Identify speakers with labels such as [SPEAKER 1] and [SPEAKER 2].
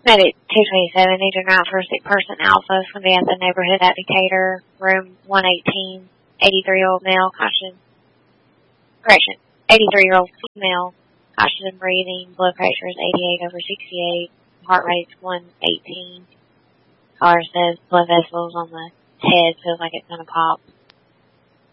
[SPEAKER 1] Medic 227, need to announce for a sick person alpha from the Anthem neighborhood at Decatur, room 118, 83-year-old male, correction, 83-year-old female, oxygen breathing, blood pressure is 88/68, heart rate's 118. Caller says blood vessels on the head feels like it's going to pop.